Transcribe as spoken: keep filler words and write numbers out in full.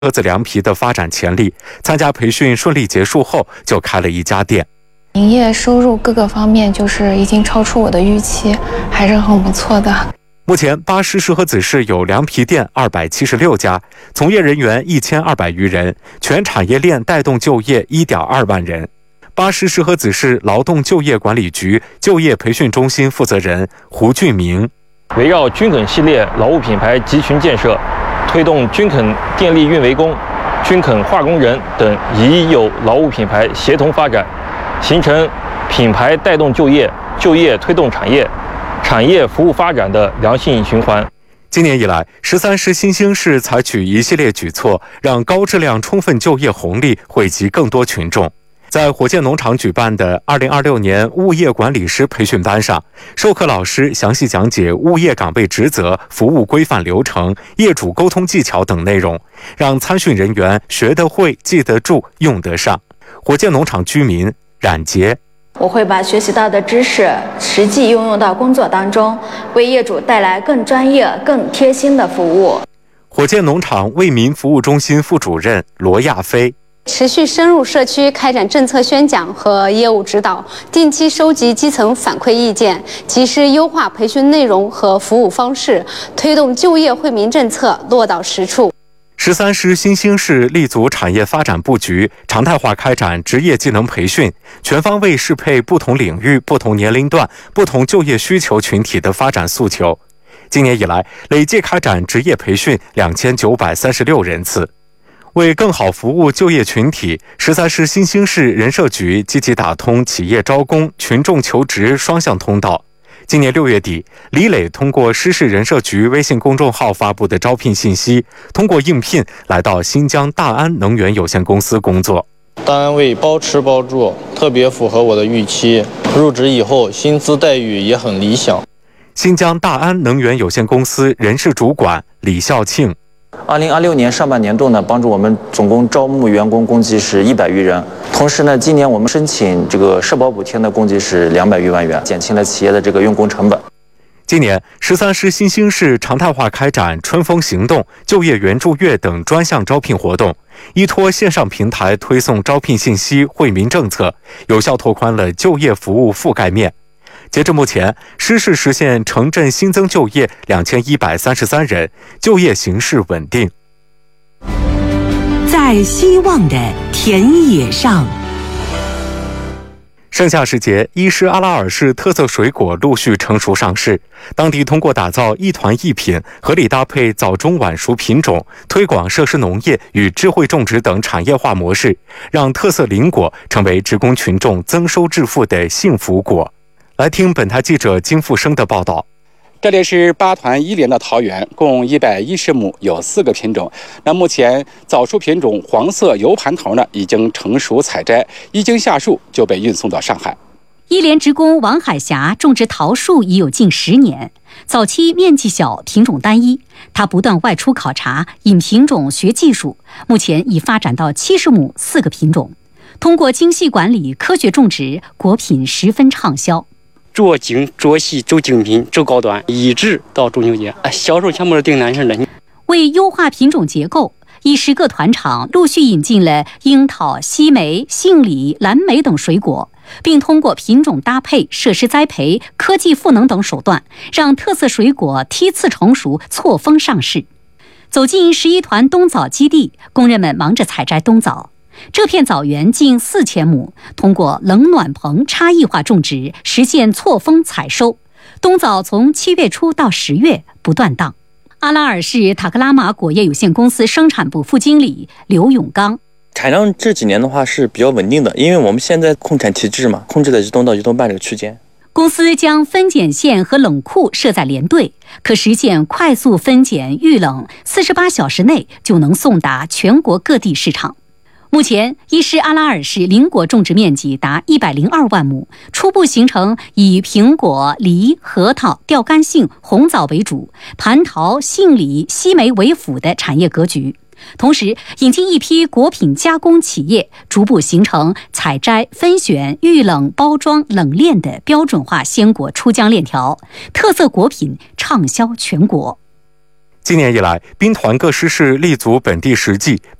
鸽子凉皮的发展潜力。参加培训顺利结束后，就开了一家店。 营业收入各个方面就是已经超出我的预期，还是很不错的。 目前，巴师石河子市有凉皮店二百七十六家，从业人员一千二百余人，全产业链带动就业一点二万人。巴师石河子市劳动就业管理局就业培训中心负责人胡俊明， 围绕均肯系列劳务品牌集群建设，推动均肯电力运维工、均肯化工人等已有劳务品牌协同发展，形成品牌带动就业、就业推动产业、产业服务发展的良性循环。 今年以来，十三师新兴市采取一系列举措，让高质量充分就业红利惠及更多群众。在火箭农场举办的二零二六年物业管理师培训班上，授课老师详细讲解物业岗位职责、服务规范流程、业主沟通技巧等内容，让参训人员学得会、记得住、用得上。火箭农场居民冉杰， 我会把学习到的知识实际应用到工作当中，为业主带来更专业、更贴心的服务。 火箭农场为民服务中心副主任罗亚飞， 持续深入社区开展政策宣讲和业务指导，定期收集基层反馈意见，及时优化培训内容和服务方式，推动就业惠民政策落到实处。 十三师新兴市立足产业发展布局，常态化开展职业技能培训，全方位适配不同领域、不同年龄段、不同就业需求群体的发展诉求。今年以来，累计开展职业培训两千九百三十六人次。为更好服务就业群体，十三师新兴市人社局积极打通企业招工、群众求职双向通道。今年六月底，李磊通过施市人社局微信公众号发布的招聘信息，通过应聘来到新疆大安能源有限公司工作。 单位包吃包住，特别符合我的预期。入职以后，薪资待遇也很理想。 新疆大安能源有限公司人事主管李孝庆， 二零二六年上半年度呢，帮助我们总共招募员工共计是一百余人。同时呢，今年我们申请这个社保补贴呢，共计是两百余万元，减轻了企业的这个用工成本。 今年，十三师新兴市常态化开展“春风行动”、就业援助月等专项招聘活动，依托线上平台推送招聘信息、惠民政策，有效拓宽了就业服务覆盖面。截至目前，施市实现城镇新增就业两千一百三十三人，就业形势稳定。 在希望的田野上， 盛夏时节，伊施阿拉尔市特色水果陆续成熟上市。当地通过打造一团一品，合理搭配早中晚熟品种，推广设施农业与智慧种植等产业化模式，让特色林果成为职工群众增收致富的幸福果。来听本台记者金富生的报道。 这里是八团一连的桃园，共一百一十亩，有四个品种。那目前早熟品种黄色油盘桃呢，已经成熟采摘，一经下树就被运送到上海。 一连职工王海霞种植桃树已有近十年，早期面积小，品种单一。他不断外出考察，引品种学技术，目前已发展到七十亩，四个品种。通过精细管理、科学种植，果品十分畅销。 做精做细走精品走高端，一直到中秋节，销售全部是订单式的。 为优化品种结构，一十个团场陆续引进了樱桃、西梅、杏李、蓝莓等水果，并通过品种搭配、设施栽培、科技赋能等手段，让特色水果梯次成熟、错峰上市。走进十一团冬枣基地，工人们忙着采摘冬枣。这片枣园近四千亩，通过冷暖棚差异化种植，实现错峰采收。冬枣从七月初到十月不断档。阿拉尔市塔克拉玛果业有限公司生产部副经理刘永刚， 产量这几年的话是比较稳定的，因为我们现在控产体制嘛，控制在一冬到一冬半这个区间。 公司将分拣线和冷库设在连队，可实现快速分拣预冷，四十八小时内就能送达全国各地市场。目前，伊施阿拉尔市林果种植面积达一百零二万亩，初步形成以苹果、梨、核桃、吊干杏、红枣为主，蟠桃、杏李、西梅为辅的产业格局。同时，引进一批果品加工企业，逐步形成采摘、分选、预冷、包装、冷链的标准化鲜果出浆链条，特色果品畅销全国。 今年以来，兵团各师事立足本地实际，